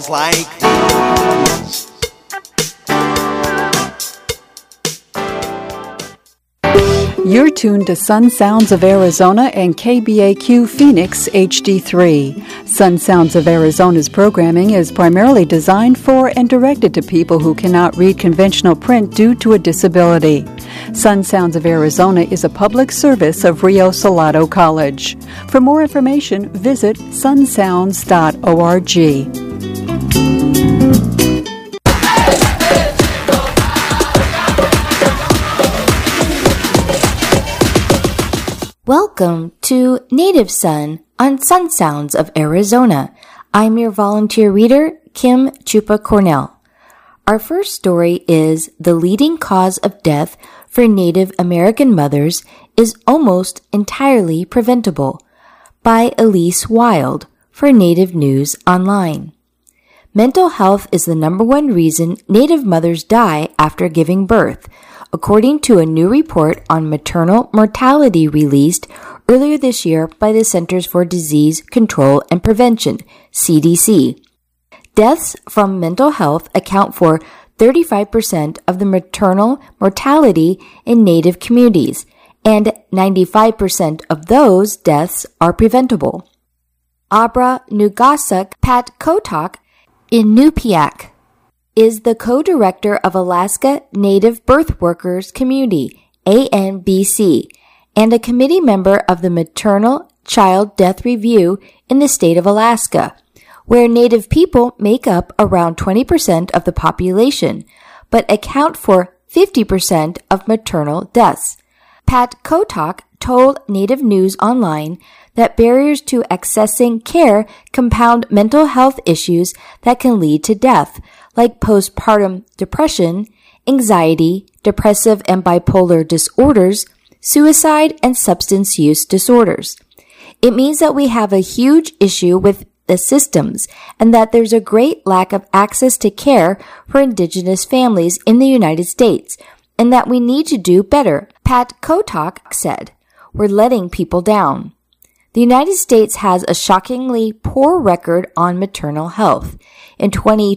like. You're tuned to Sun Sounds of Arizona and KBAQ Phoenix HD3. Sun Sounds of Arizona's programming is primarily designed for and directed to people who cannot read conventional print due to a disability. Sun Sounds of Arizona is a public service of Rio Salado College. For more information, visit sunsounds.org. Welcome to Native Sun on Sun Sounds of Arizona. I'm your volunteer reader, Kim Chupa Cornell. Our first story is The Leading Cause of Death for Native American Mothers is Almost Entirely Preventable by Elise Wild for Native News Online. Mental health is the number one reason Native mothers die after giving birth, according to a new report on maternal mortality released earlier this year by the Centers for Disease Control and Prevention, CDC. Deaths from mental health account for 35% of the maternal mortality in Native communities, and 95% of those deaths are preventable. Abra Nugasuk Pat Kotok in Nupiaq is the co-director of Alaska Native Birth Workers Community, ANBC, and a committee member of the Maternal Child Death Review in the state of Alaska, where Native people make up around 20% of the population, but account for 50% of maternal deaths. Pat Kotok told Native News Online that barriers to accessing care compound mental health issues that can lead to death, like postpartum depression, anxiety, depressive and bipolar disorders, suicide, and substance use disorders. It means that we have a huge issue with the systems and that there's a great lack of access to care for Indigenous families in the United States, and that we need to do better, Pat Kotok said. We're letting people down. The United States has a shockingly poor record on maternal health. In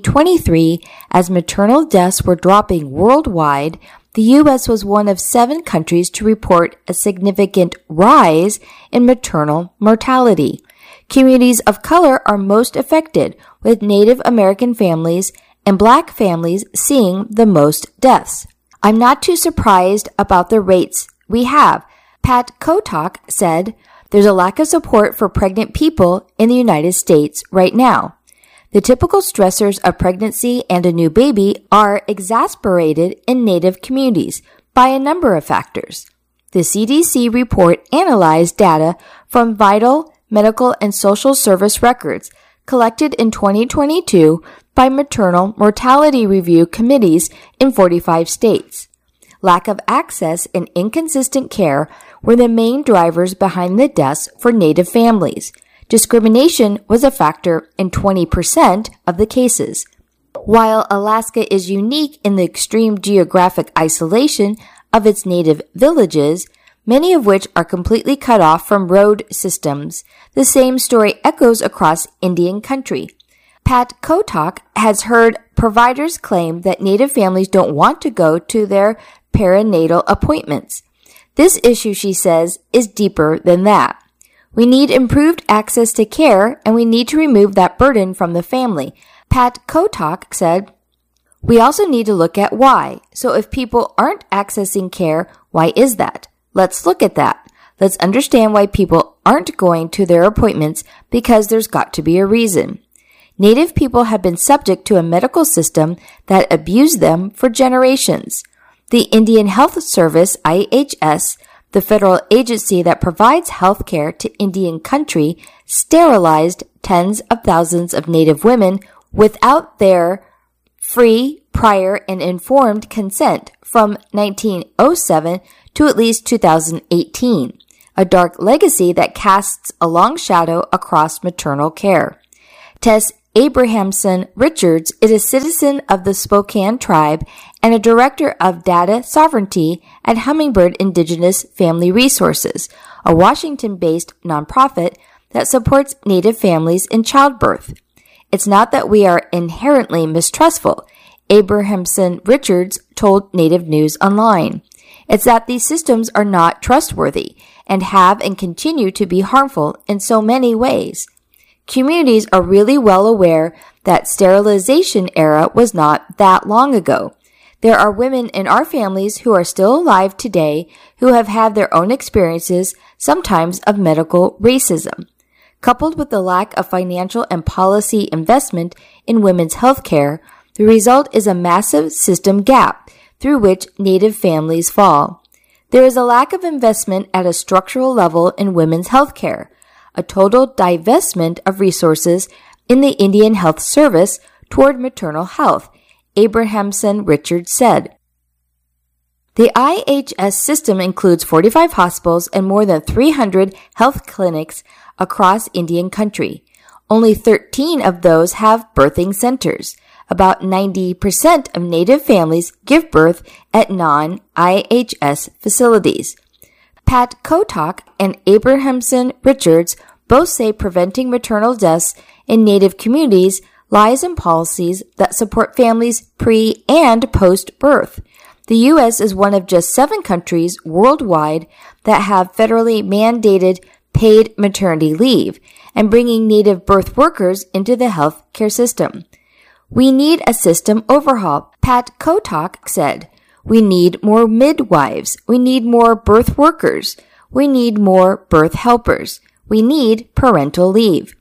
2023, as maternal deaths were dropping worldwide, the U.S. was one of 7 countries to report a significant rise in maternal mortality. Communities of color are most affected, with Native American families and Black families seeing the most deaths. I'm not too surprised about the rates we have, Pat Kotok said. There's a lack of support for pregnant people in the United States right now. The typical stressors of pregnancy and a new baby are exacerbated in Native communities by a number of factors. The CDC report analyzed data from vital medical and social service records collected in 2022 by maternal mortality review committees in 45 states. Lack of access and inconsistent care were the main drivers behind the deaths for Native families. Discrimination was a factor in 20% of the cases. While Alaska is unique in the extreme geographic isolation of its Native villages, many of which are completely cut off from road systems, the same story echoes across Indian country. Pat Kotok has heard providers claim that Native families don't want to go to their perinatal appointments. This issue, she says, is deeper than that. We need improved access to care, and we need to remove that burden from the family. Pat Kotok said, we also need to look at why. So if people aren't accessing care, why is that? Let's look at that. Let's understand why people aren't going to their appointments, because there's got to be a reason. Native people have been subject to a medical system that abused them for generations. The Indian Health Service, IHS, the federal agency that provides health care to Indian country, sterilized tens of thousands of Native women without their free, prior, and informed consent from 1907 to at least 2018, a dark legacy that casts a long shadow across maternal care. Tess Abrahamson Richards is a citizen of the Spokane tribe and a director of data sovereignty at Hummingbird Indigenous Family Resources, a Washington-based nonprofit that supports Native families in childbirth. It's not that we are inherently mistrustful, Abrahamson Richards told Native News Online. It's that these systems are not trustworthy and have and continue to be harmful in so many ways. Communities are really well aware that sterilization era was not that long ago. There are women in our families who are still alive today who have had their own experiences, sometimes of medical racism. Coupled with the lack of financial and policy investment in women's health care, the result is a massive system gap through which Native families fall. There is a lack of investment at a structural level in women's health care, a total divestment of resources in the Indian Health Service toward maternal health, Abrahamson Richards said. The IHS system includes 45 hospitals and more than 300 health clinics across Indian country. Only 13 of those have birthing centers. About 90% of Native families give birth at non-IHS facilities. Pat Kotok and Abrahamson Richards both say preventing maternal deaths in Native communities lies in policies that support families pre- and post-birth. The U.S. is one of just 7 countries worldwide that have federally mandated paid maternity leave and bringing Native birth workers into the health care system. We need a system overhaul, Pat Kotok said. We need more midwives. We need more birth workers. We need more birth helpers. We need parental leave.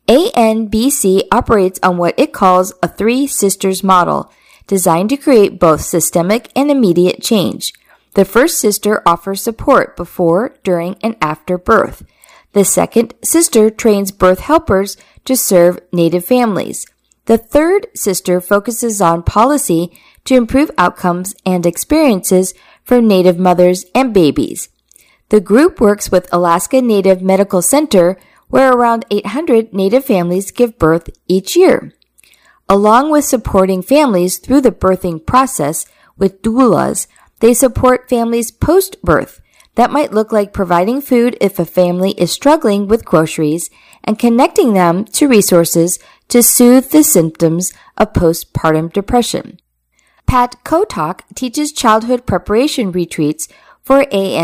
ANBC operates on what it calls a Three Sisters model, designed to create both systemic and immediate change. The first sister offers support before, during, and after birth. The second sister trains birth helpers to serve Native families. The third sister focuses on policy to improve outcomes and experiences for Native mothers and babies. The group works with Alaska Native Medical Center, where around 800 Native families give birth each year. Along with supporting families through the birthing process with doulas, they support families post-birth. That might look like providing food if a family is struggling with groceries and connecting them to resources to soothe the symptoms of postpartum depression. Pat Kotok teaches childhood preparation retreats for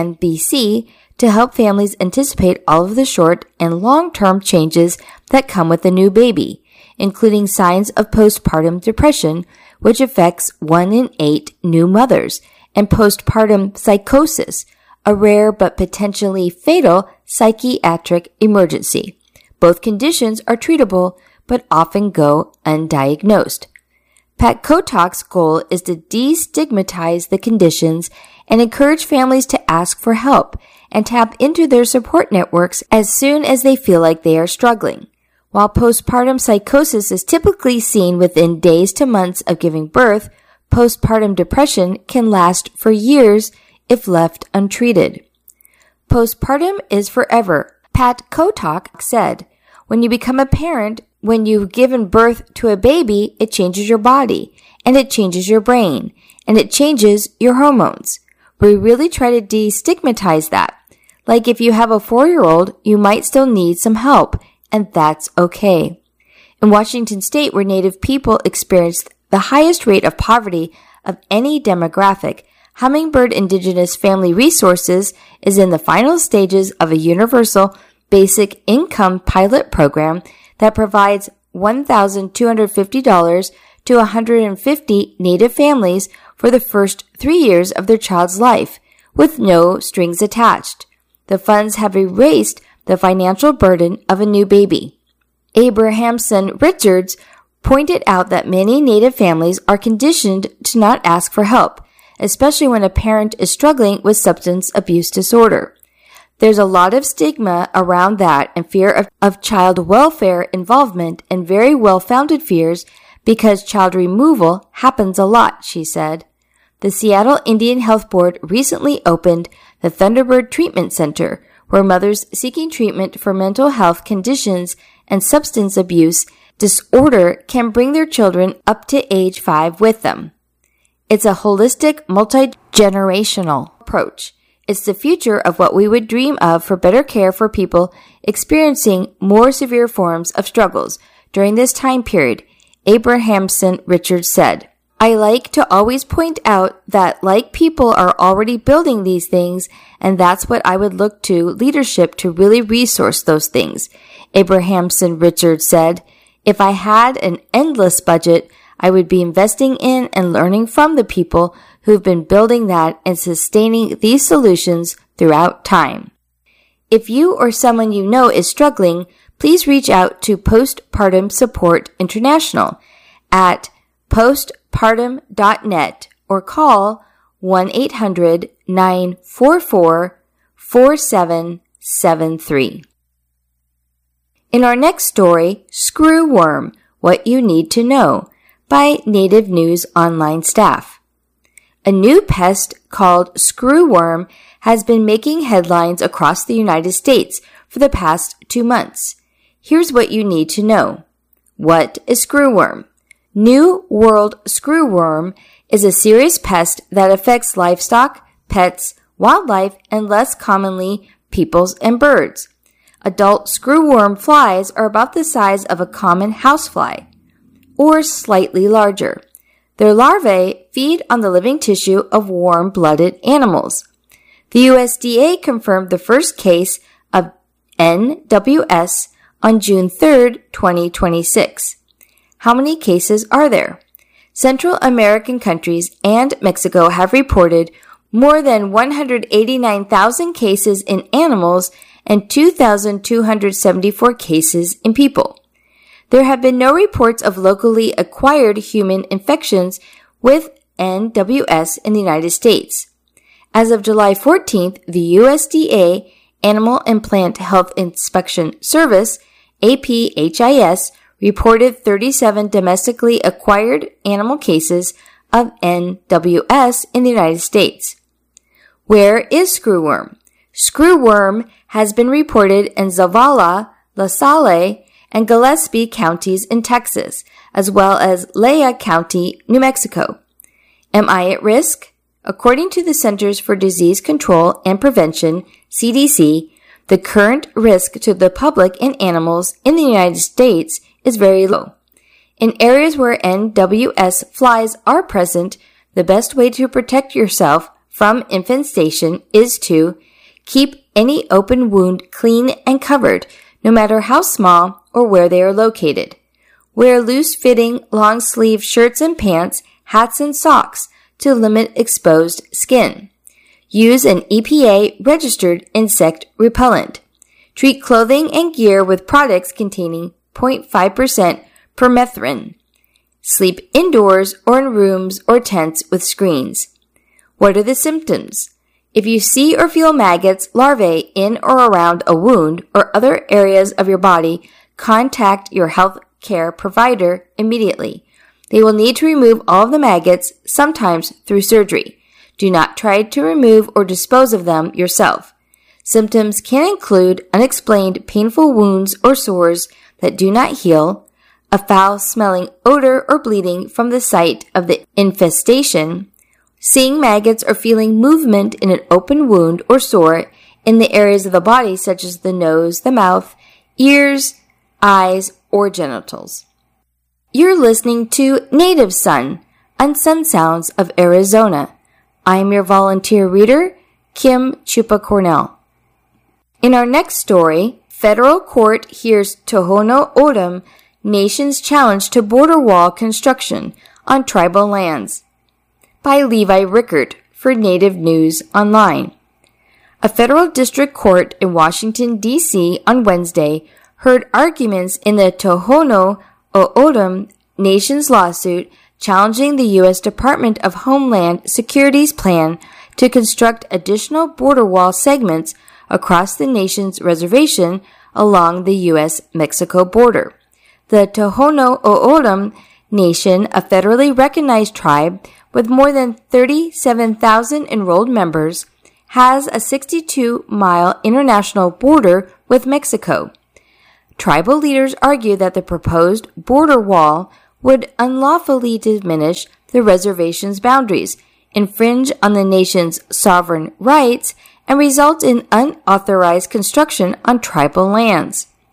ANBC to help families anticipate all of the short and long-term changes that come with a new baby, including signs of postpartum depression, which affects 1 in 8 new mothers, and postpartum psychosis, a rare but potentially fatal psychiatric emergency. Both conditions are treatable, but often go undiagnosed. Pat Kotok's goal is to destigmatize the conditions and encourage families to ask for help and tap into their support networks as soon as they feel like they are struggling. While postpartum psychosis is typically seen within days to months of giving birth, postpartum depression can last for years if left untreated. Postpartum is forever, Pat Kotok said. When you become a parent, when you've given birth to a baby, it changes your body, and it changes your brain, and it changes your hormones. We really try to destigmatize that. Like if you have a 4-year-old, you might still need some help, and that's okay. In Washington State, where Native people experienced the highest rate of poverty of any demographic, Hummingbird Indigenous Family Resources is in the final stages of a universal basic income pilot program that provides $1,250 to 150 Native families for the first 3 years of their child's life, with no strings attached. The funds have erased the financial burden of a new baby. Abrahamson Richards pointed out that many Native families are conditioned to not ask for help, especially when a parent is struggling with substance abuse disorder. There's a lot of stigma around that and fear of child welfare involvement and very well-founded fears because child removal happens a lot, she said. The Seattle Indian Health Board recently opened the Thunderbird Treatment Center, where mothers seeking treatment for mental health conditions and substance abuse disorder can bring their children up to age 5 with them. It's a holistic, multi-generational approach. It's the future of what we would dream of for better care for people experiencing more severe forms of struggles during this time period, Abrahamson Richards said, "I like to always point out that like people are already building these things, and that's what I would look to leadership to really resource those things." Abrahamson Richards said, "If I had an endless budget, I would be investing in and learning from the people who've been building that and sustaining these solutions throughout time." If you or someone you know is struggling, please reach out to Postpartum Support International at postpartum.net or call 1-800-944-4773. In our next story, Screwworm, What You Need to Know, by Native News Online staff. A new pest called screwworm has been making headlines across the United States for the past 2 months. Here's what you need to know. What is screwworm? New World screwworm is a serious pest that affects livestock, pets, wildlife, and less commonly, people and birds. Adult screwworm flies are about the size of a common housefly, or slightly larger. Their larvae feed on the living tissue of warm-blooded animals. The USDA confirmed the first case of NWS on June 3, 2026. How many cases are there? Central American countries and Mexico have reported more than 189,000 cases in animals and 2,274 cases in people. There have been no reports of locally acquired human infections with NWS in the United States. As of July 14th, the USDA Animal and Plant Health Inspection Service, APHIS, reported 37 domestically acquired animal cases of NWS in the United States. Where is screwworm? Screwworm has been reported in Zavala, La Salle, and Gillespie counties in Texas, as well as Lea County, New Mexico. Am I at risk? According to the Centers for Disease Control and Prevention, CDC, the current risk to the public and animals in the United States is very low. In areas where NWS flies are present, the best way to protect yourself from infestation is to keep any open wound clean and covered, no matter how small or where they are located. Wear loose-fitting, long-sleeve shirts and pants, hats and socks to limit exposed skin. Use an EPA-registered insect repellent. Treat clothing and gear with products containing 0.5% permethrin. Sleep indoors or in rooms or tents with screens. What are the symptoms? If you see or feel maggots, larvae in or around a wound or other areas of your body, contact your health care provider immediately. They will need to remove all of the maggots, sometimes through surgery. Do not try to remove or dispose of them yourself. Symptoms can include unexplained painful wounds or sores that do not heal, a foul-smelling odor or bleeding from the site of the infestation, seeing maggots or feeling movement in an open wound or sore in the areas of the body such as the nose, the mouth, ears, eyes, or genitals. You're listening to Native Son on Sun Sounds of Arizona. I'm your volunteer reader, Kim Chupa Cornell. In our next story, federal court hears Tohono O'odham Nation's challenge to border wall construction on tribal lands, by Levi Rickert for Native News Online. A federal district court in Washington, D.C. on Wednesday heard arguments in the Tohono O'odham Nation's lawsuit challenging the U.S. Department of Homeland Security's plan to construct additional border wall segments across the nation's reservation along the U.S.-Mexico border. The Tohono O'odham Nation, a federally recognized tribe with more than 37,000 enrolled members, has a 62-mile international border with Mexico. Tribal leaders argue that the proposed border wall would unlawfully diminish the reservation's boundaries, infringe on the nation's sovereign rights, and result in unauthorized construction on tribal lands.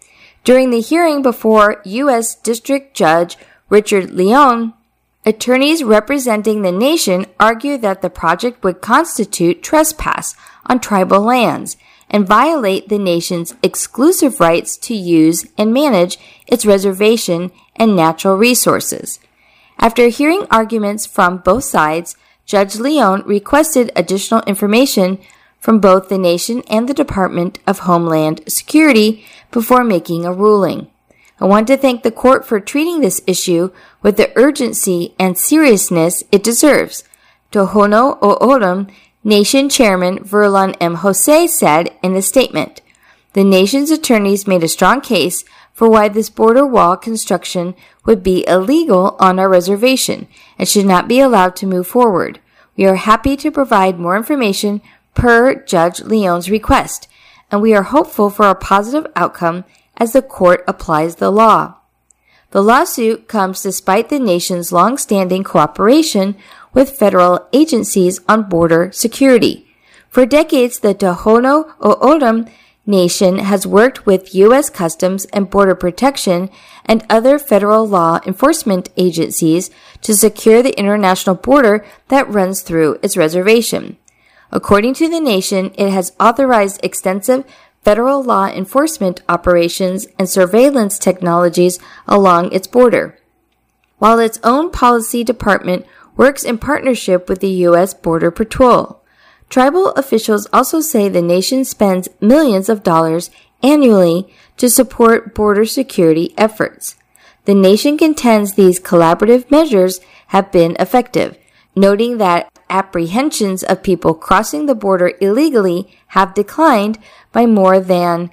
During the hearing before U.S. District Judge Richard Leon, attorneys representing the nation argued that the project would constitute trespass on tribal lands and violate the nation's exclusive rights to use and manage its reservation and natural resources. After hearing arguments from both sides, Judge Leon requested additional information from both the nation and the Department of Homeland Security before making a ruling. I want to thank the court for treating this issue with the urgency and seriousness it deserves, Tohono O'odham Nation Chairman Verlon M. Jose said in a statement. The nation's attorneys made a strong case for why this border wall construction would be illegal on our reservation and should not be allowed to move forward. We are happy to provide more information per Judge Leon's request, and we are hopeful for a positive outcome as the court applies the law. The lawsuit comes despite the nation's long-standing cooperation with federal agencies on border security. For decades, the Tohono O'odham Nation has worked with U.S. Customs and Border Protection and other federal law enforcement agencies to secure the international border that runs through its reservation. According to the nation, it has authorized extensive federal law enforcement operations and surveillance technologies along its border, while its own policy department works in partnership with the U.S. Border Patrol. Tribal officials also say the nation spends millions of dollars annually to support border security efforts. The nation contends these collaborative measures have been effective, noting that apprehensions of people crossing the border illegally have declined by more than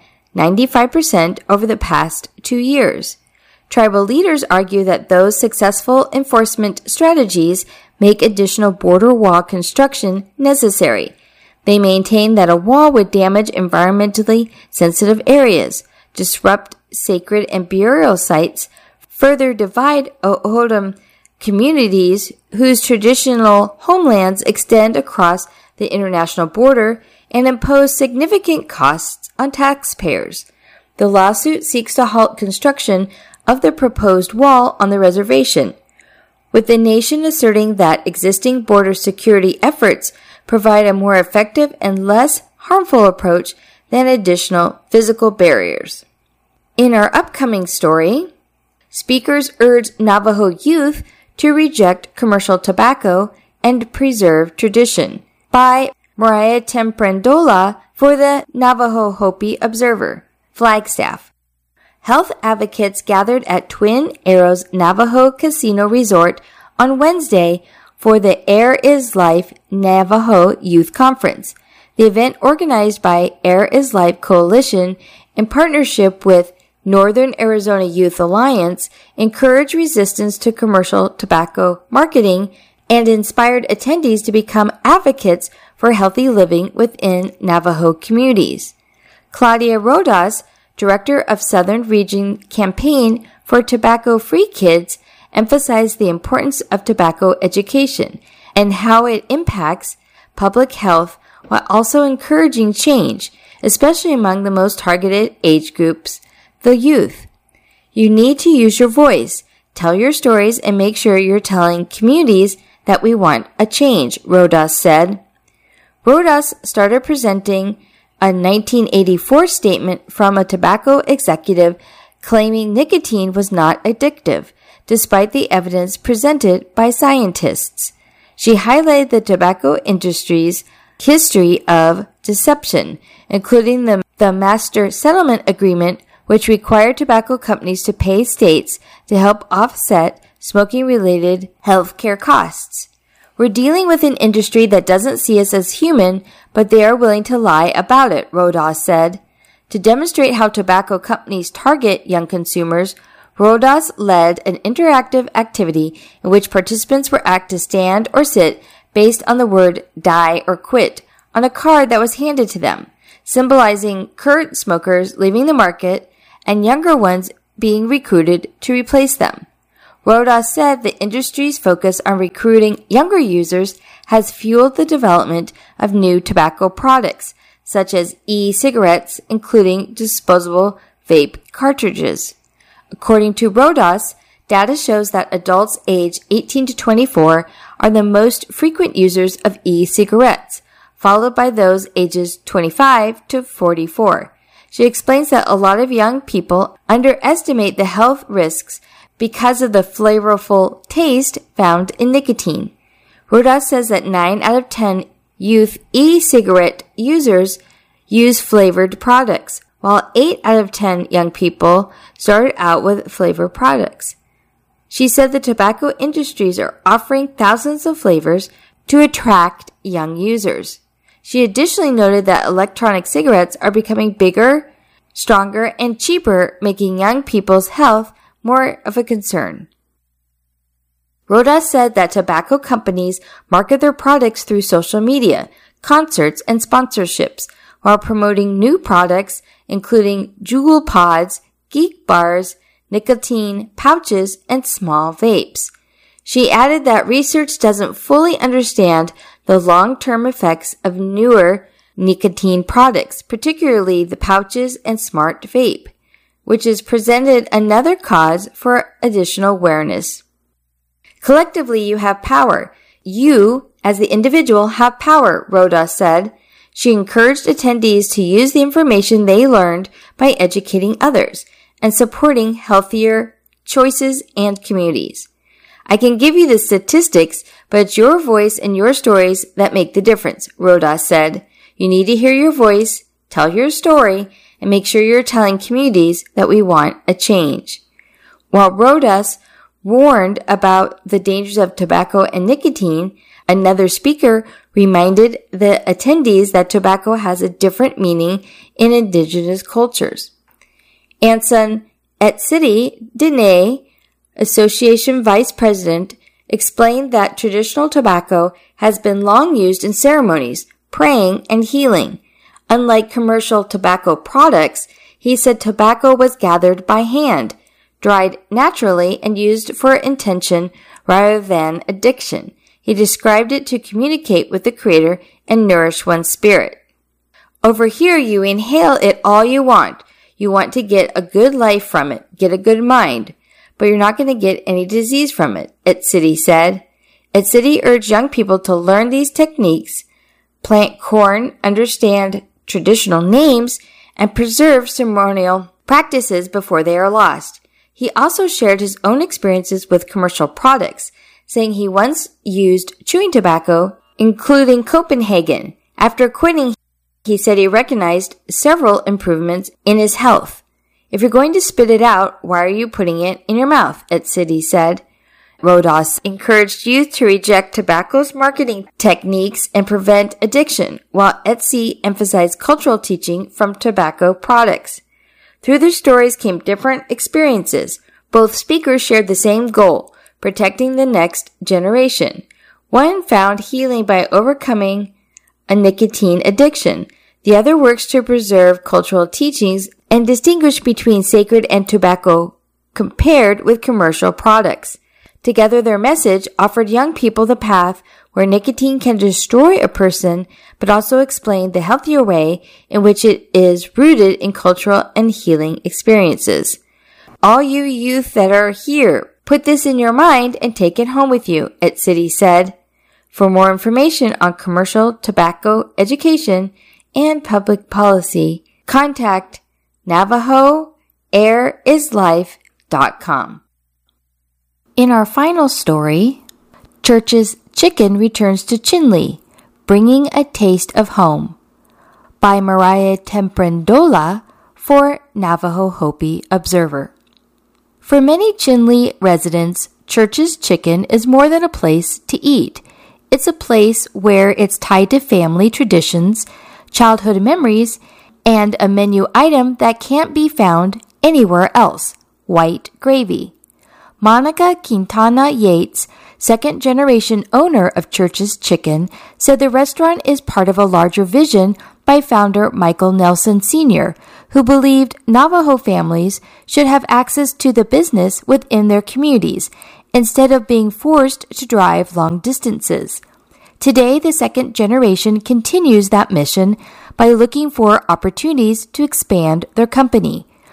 95% over the past 2 years. Tribal leaders argue that those successful enforcement strategies make additional border wall construction necessary. They maintain that a wall would damage environmentally sensitive areas, disrupt sacred and burial sites, further divide O'odham communities whose traditional homelands extend across the international border, and impose significant costs on taxpayers. The lawsuit seeks to halt construction of the proposed wall on the reservation, with the nation asserting that existing border security efforts provide a more effective and less harmful approach than additional physical barriers. In our upcoming story, speakers urge Navajo youth to reject commercial tobacco and preserve tradition, by Mariah Temprandola for the Navajo Hopi Observer, Flagstaff. Health advocates gathered at Twin Arrows Navajo Casino Resort on Wednesday for the Air is Life Navajo Youth Conference. The event, organized by Air is Life Coalition in partnership with Northern Arizona Youth Alliance, encouraged resistance to commercial tobacco marketing and inspired attendees to become advocates for healthy living within Navajo communities. Claudia Rodas, director of Southern Region Campaign for Tobacco-Free Kids, emphasized the importance of tobacco education and how it impacts public health while also encouraging change, especially among the most targeted age groups, the youth. You need to use your voice, tell your stories, and make sure you're telling communities that we want a change, Rodas said. Rodas started presenting a 1984 statement from a tobacco executive claiming nicotine was not addictive, despite the evidence presented by scientists. She highlighted the tobacco industry's history of deception, including the Master Settlement Agreement, which required tobacco companies to pay states to help offset smoking-related healthcare costs. We're dealing with an industry that doesn't see us as human, but they are willing to lie about it, Rodas said. To demonstrate how tobacco companies target young consumers, Rodas led an interactive activity in which participants were asked to stand or sit based on the word die or quit on a card that was handed to them, symbolizing current smokers leaving the market and younger ones being recruited to replace them. Rodas said the industry's focus on recruiting younger users has fueled the development of new tobacco products, such as e-cigarettes, including disposable vape cartridges. According to Rodas, data shows that adults aged 18 to 24 are the most frequent users of e-cigarettes, followed by those ages 25 to 44. She explains that a lot of young people underestimate the health risks because of the flavorful taste found in nicotine. Rodas says that 9 out of 10 youth e-cigarette users use flavored products, while 8 out of 10 young people started out with flavored products. She said the tobacco industries are offering thousands of flavors to attract young users. She additionally noted that electronic cigarettes are becoming bigger, stronger, and cheaper, making young people's health more of a concern. Rodas said that tobacco companies market their products through social media, concerts, and sponsorships, while promoting new products including Juul pods, geek bars, nicotine pouches, and small vapes. She added that research doesn't fully understand the long-term effects of newer nicotine products, particularly the pouches and smart vape, which is presented another cause for additional awareness. Collectively, you have power. You, as the individual, have power, Rodas said. She encouraged attendees to use the information they learned by educating others and supporting healthier choices and communities. I can give you the statistics, but it's your voice and your stories that make the difference, Rodas said. You need to hear your voice, tell your story, and make sure you're telling communities that we want a change. While Rodas warned about the dangers of tobacco and nicotine, another speaker reminded the attendees that tobacco has a different meaning in indigenous cultures. Anson Etsidi Dene, Association Vice President, explained that traditional tobacco has been long used in ceremonies, praying, and healing. Unlike commercial tobacco products, he said tobacco was gathered by hand, dried naturally, and used for intention rather than addiction. He described it to communicate with the Creator and nourish one's spirit. Over here, you inhale it all you want. You want to get a good life from it, get a good mind, but you're not going to get any disease from it, Etsidi said. Etsidi urged young people to learn these techniques, plant corn, understand traditional names, and preserve ceremonial practices before they are lost. He also shared his own experiences with commercial products, saying he once used chewing tobacco, including Copenhagen. After quitting, he said he recognized several improvements in his health. If you're going to spit it out, why are you putting it in your mouth? Etsidi said. Rodas encouraged youth to reject tobacco's marketing techniques and prevent addiction, while Etsy emphasized cultural teaching from tobacco products. Through their stories came different experiences. Both speakers shared the same goal, protecting the next generation. One found healing by overcoming a nicotine addiction. The other works to preserve cultural teachings and distinguish between sacred and tobacco compared with commercial products. Together, their message offered young people the path where nicotine can destroy a person, but also explained the healthier way in which it is rooted in cultural and healing experiences. All you youth that are here, put this in your mind and take it home with you, Etsidi said. For more information on commercial tobacco education and public policy, contact NavajoAirIsLife.com. In our final story, Church's Chicken returns to Chinle, bringing a taste of home, by Mariah Temprandola for Navajo Hopi Observer. For many Chinle residents, Church's Chicken is more than a place to eat. It's a place where it's tied to family traditions, childhood memories, and a menu item that can't be found anywhere else, white gravy. Monica Quintana Yates, second-generation owner of Church's Chicken, said the restaurant is part of a larger vision by founder Michael Nelson Sr., who believed Navajo families should have access to the business within their communities instead of being forced to drive long distances. Today, the second generation continues that mission by looking for opportunities to expand their company.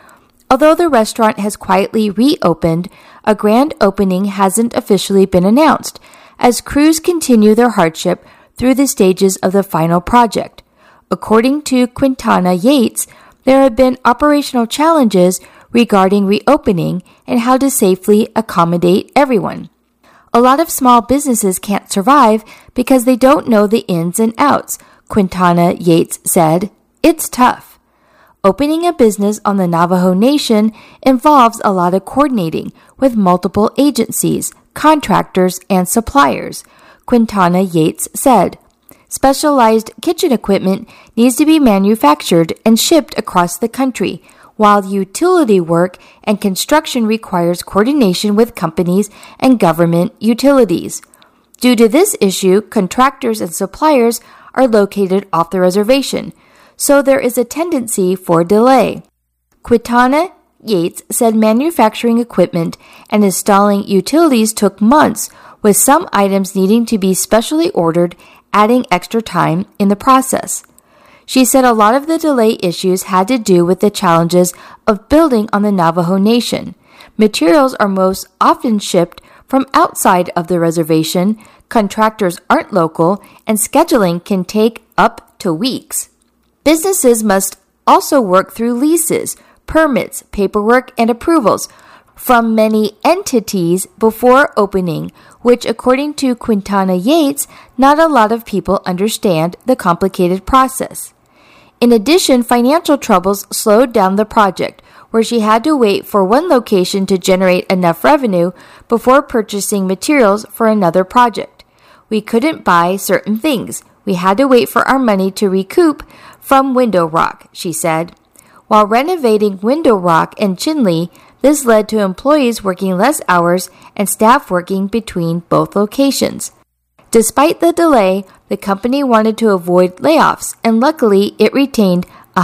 Although the restaurant has quietly reopened, a grand opening hasn't officially been announced, as crews continue their hardship through the stages of the final project. According to Quintana Yates, there have been operational challenges regarding reopening and how to safely accommodate everyone. A lot of small businesses can't survive because they don't know the ins and outs, Quintana Yates said. It's tough. Opening a business on the Navajo Nation involves a lot of coordinating with multiple agencies, contractors, and suppliers, Quintana Yates said. Specialized kitchen equipment needs to be manufactured and shipped across the country, while utility work and construction requires coordination with companies and government utilities. Due to this issue, contractors and suppliers are located off the reservation, so there is a tendency for delay. Quintana Yates said manufacturing equipment and installing utilities took months, with some items needing to be specially ordered, adding extra time in the process. She said a lot of the delay issues had to do with the challenges of building on the Navajo Nation. Materials are most often shipped from outside of the reservation, contractors aren't local, and scheduling can take up to weeks. Businesses must also work through leases, permits, paperwork, and approvals from many entities before opening, which, according to Quintana Yates, not a lot of people understand the complicated process. In addition, financial troubles slowed down the project, where she had to wait for one location to generate enough revenue before purchasing materials for another project. We couldn't buy certain things. We had to wait for our money to recoup from Window Rock, she said. While renovating Window Rock and Chinle, this led to employees working less hours and staff working between both locations. Despite the delay, the company wanted to avoid layoffs, and luckily it retained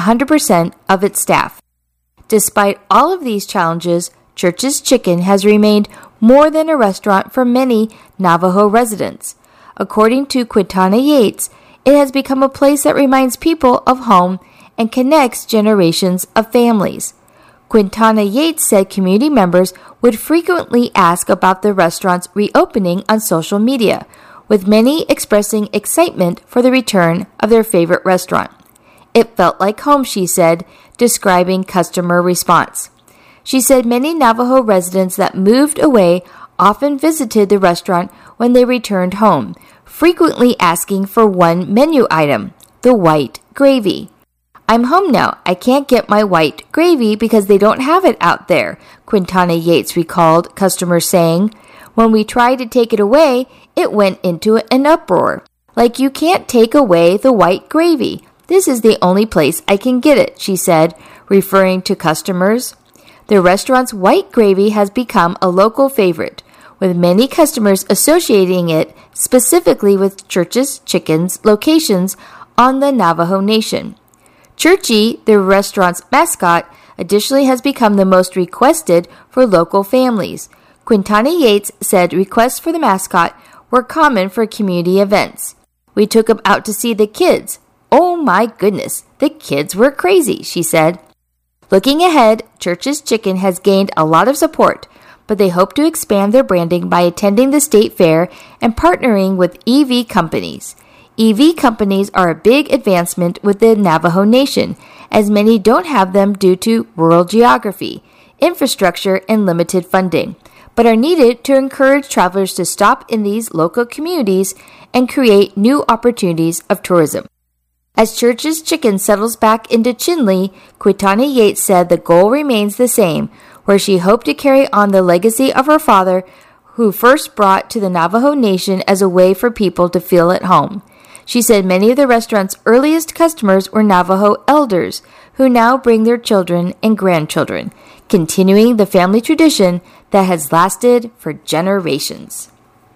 100% of its staff. Despite all of these challenges, Church's Chicken has remained more than a restaurant for many Navajo residents. According to Quintana Yates, it has become a place that reminds people of home and connects generations of families. Quintana Yates said community members would frequently ask about the restaurant's reopening on social media, with many expressing excitement for the return of their favorite restaurant. It felt like home, she said, describing customer response. She said many Navajo residents that moved away often visited the restaurant when they returned home, frequently asking for one menu item, the white gravy. I'm home now. I can't get my white gravy because they don't have it out there, Quintana Yates recalled customers saying. When we tried to take it away, it went into an uproar. Like, you can't take away the white gravy. This is the only place I can get it, she said, referring to customers. The restaurant's white gravy has become a local favorite, with many customers associating it specifically with Church's Chicken's locations on the Navajo Nation. Churchy, the restaurant's mascot, additionally has become the most requested for local families. Quintana Yates said requests for the mascot were common for community events. We took him out to see the kids. Oh my goodness, the kids were crazy, she said. Looking ahead, Church's Chicken has gained a lot of support, but they hope to expand their branding by attending the state fair and partnering with EV companies. EV companies are a big advancement with the Navajo Nation, as many don't have them due to rural geography, infrastructure, and limited funding, but are needed to encourage travelers to stop in these local communities and create new opportunities of tourism. As Church's Chicken settles back into Chinle, Quintana Yates said the goal remains the same, where she hoped to carry on the legacy of her father, who first brought to the Navajo Nation as a way for people to feel at home. She said many of the restaurant's earliest customers were Navajo elders, who now bring their children and grandchildren, continuing the family tradition that has lasted for generations.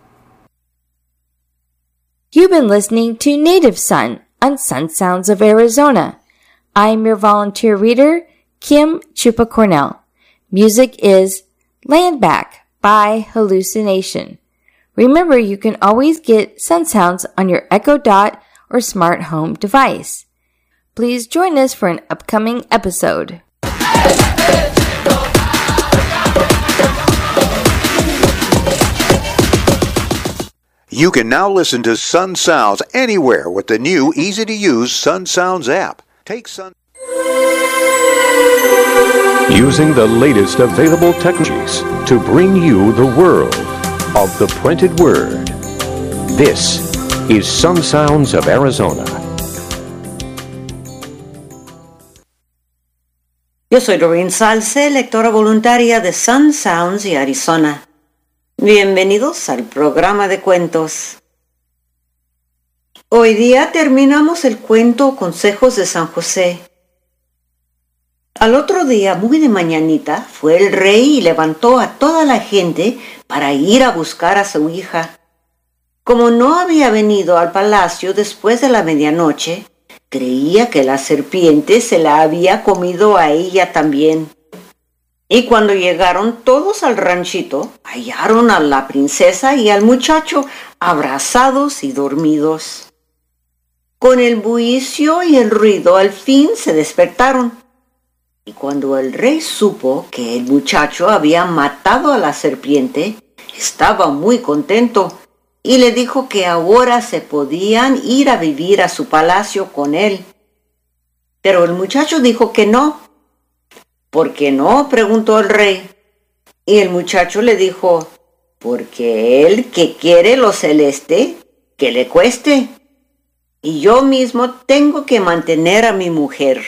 You've been listening to Native Son on Sun Sounds of Arizona. I'm your volunteer reader, Kim Chupa Cornell. Music is Land Back by Hallucination. Remember, you can always get Sun Sounds on your Echo Dot or smart home device. Please join us for an upcoming episode. You can now listen to Sun Sounds anywhere with the new, easy-to-use Sun Sounds app. Take Sun... Using the latest available technologies to bring you the world of the printed word. This is Sun Sounds of Arizona. Yo soy Doreen Salce, lectora voluntaria de Sun Sounds y Arizona. Bienvenidos al programa de cuentos. Hoy día terminamos el cuento Consejos de San José. Al otro día, muy de mañanita, fue el rey y levantó a toda la gente para ir a buscar a su hija. Como no había venido al palacio después de la medianoche, creía que la serpiente se la había comido a ella también. Y cuando llegaron todos al ranchito, hallaron a la princesa y al muchacho abrazados y dormidos. Con el bullicio y el ruido al fin se despertaron. Y cuando el rey supo que el muchacho había matado a la serpiente, estaba muy contento y le dijo que ahora se podían ir a vivir a su palacio con él. Pero el muchacho dijo que no. ¿Por qué no?, preguntó el rey. Y el muchacho le dijo, porque él que quiere lo celeste, que le cueste. Y yo mismo tengo que mantener a mi mujer.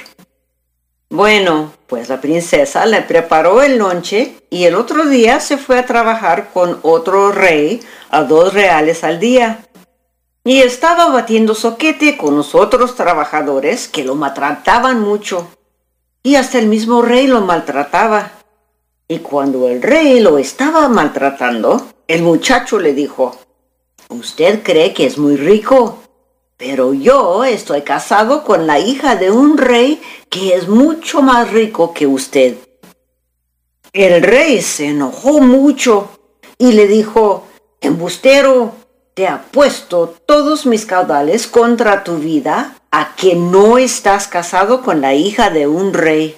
Bueno, pues la princesa le preparó el lonche y el otro día se fue a trabajar con otro rey a 2 reales al día. Y estaba batiendo zoquete con los otros trabajadores que lo maltrataban mucho. Y hasta el mismo rey lo maltrataba. Y cuando el rey lo estaba maltratando, el muchacho le dijo, «Usted cree que es muy rico, pero yo estoy casado con la hija de un rey que es mucho más rico que usted». El rey se enojó mucho y le dijo, «Embustero, te apuesto todos mis caudales contra tu vida a que no estás casado con la hija de un rey».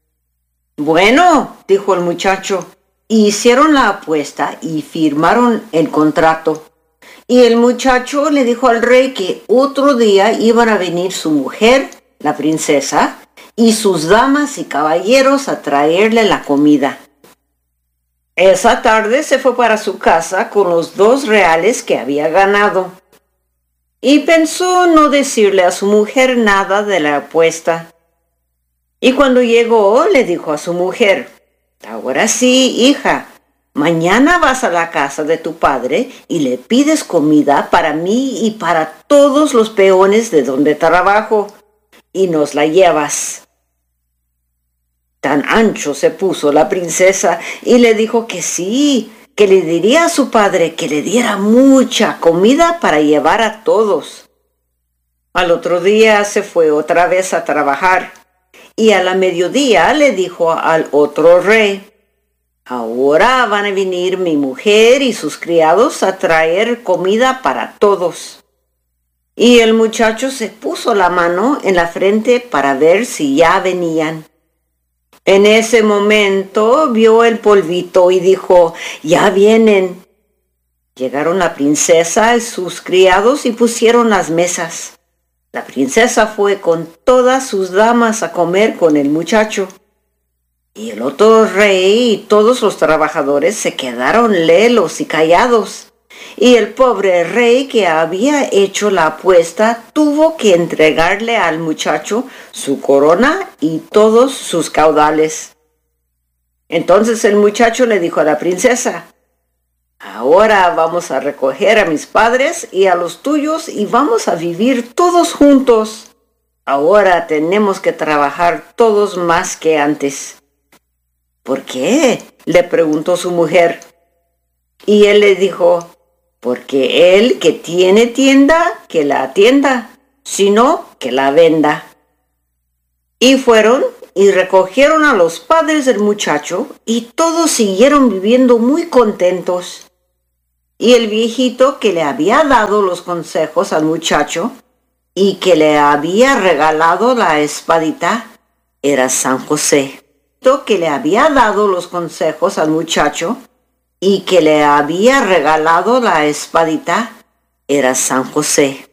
«Bueno», dijo el muchacho, y hicieron la apuesta y firmaron el contrato. Y el muchacho le dijo al rey que otro día iban a venir su mujer, la princesa, y sus damas y caballeros a traerle la comida. Esa tarde se fue para su casa con los 2 reales que había ganado. Y pensó no decirle a su mujer nada de la apuesta. Y cuando llegó, le dijo a su mujer, «Ahora sí, hija, mañana vas a la casa de tu padre y le pides comida para mí y para todos los peones de donde trabajo, y nos la llevas». Tan ancho se puso la princesa y le dijo que sí, que le diría a su padre que le diera mucha comida para llevar a todos. Al otro día se fue otra vez a trabajar y a la mediodía le dijo al otro rey, «Ahora van a venir mi mujer y sus criados a traer comida para todos». Y el muchacho se puso la mano en la frente para ver si ya venían. En ese momento vio el polvito y dijo, «Ya vienen». Llegaron la princesa y sus criados y pusieron las mesas. La princesa fue con todas sus damas a comer con el muchacho. Y el otro rey y todos los trabajadores se quedaron lelos y callados. Y el pobre rey que había hecho la apuesta tuvo que entregarle al muchacho su corona y todos sus caudales. Entonces el muchacho le dijo a la princesa, «Ahora vamos a recoger a mis padres y a los tuyos y vamos a vivir todos juntos. Ahora tenemos que trabajar todos más que antes». «¿Por qué?», le preguntó su mujer. Y él le dijo, «Porque él que tiene tienda, que la atienda, sino que la venda». Y fueron y recogieron a los padres del muchacho y todos siguieron viviendo muy contentos. Y el viejito que le había dado los consejos al muchacho y que le había regalado la espadita era San José. Que le había dado los consejos al muchacho y que le había regalado la espadita era San José.